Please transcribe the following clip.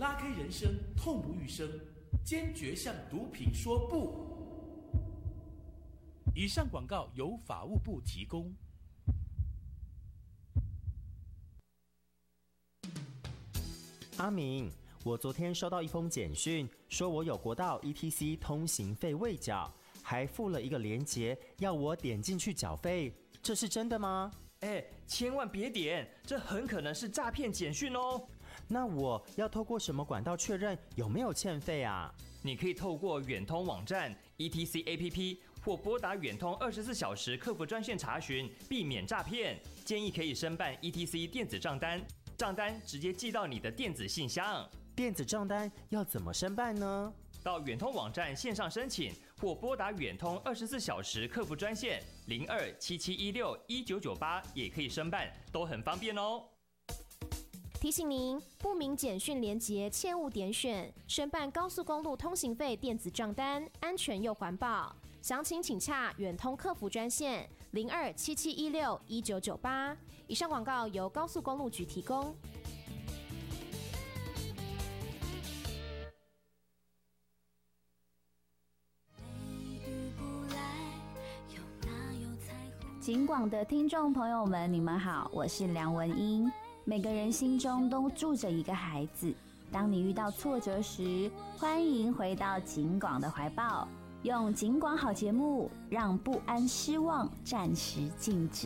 拉开人生痛不欲生，坚决向毒品说不。以上广告由法务部提供。 阿明，我昨天收到一封简讯，说我有国道 ETC 通行费未缴，还附了一个连结，要我点进去缴费，这是真的吗？ 千万别点，这很可能是诈骗简讯哦。 那我要透过什么管道确认有没有欠费啊？ 你可以透过远通网站、ETC APP 或拨打远通24小时客服专线查询，避免诈骗。建议可以申办 ETC 电子账单，账单直接寄到你的电子信箱。 电子账单要怎么申办呢？ 到远通网站线上申请，或拨打远通24小时客服专线0277161998也可以申办，都很方便哦。 提醒您，不明简讯连结切勿点选。申办高速公路通行费电子账单，安全又环保。详情请洽远通客服专线0277161998。以上广告由高速公路局提供。 警广的听众朋友们，你们好，我是梁文音。每个人心中都住着一个孩子，当你遇到挫折时，欢迎回到警广的怀抱，用警广好节目让不安失望暂时静止。